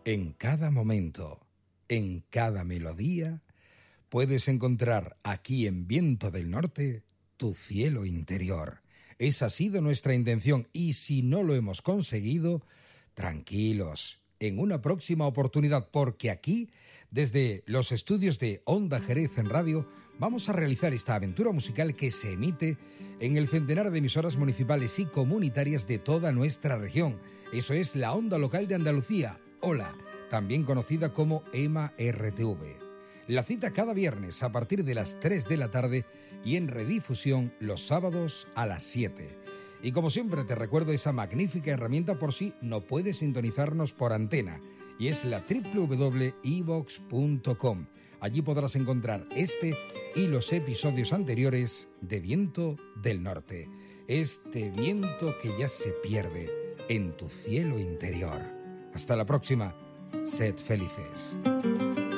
En cada momento, en cada melodía, puedes encontrar aquí en Viento del Norte tu cielo interior. Esa ha sido nuestra intención y si no lo hemos conseguido, tranquilos, en una próxima oportunidad, porque aquí, desde los estudios de Onda Jerez en Radio, vamos a realizar esta aventura musical que se emite en el centenar de emisoras municipales y comunitarias de toda nuestra región. Eso es la Onda Local de Andalucía, Hola, también conocida como EMA RTV. La cita cada viernes a partir de las 3 de la tarde y en redifusión los sábados a las 7. Y como siempre te recuerdo esa magnífica herramienta por si no puedes sintonizarnos por antena, y es la www.evox.com. Allí podrás encontrar este y los episodios anteriores de Viento del Norte. Este viento que ya se pierde en tu cielo interior. Hasta la próxima. Sed felices.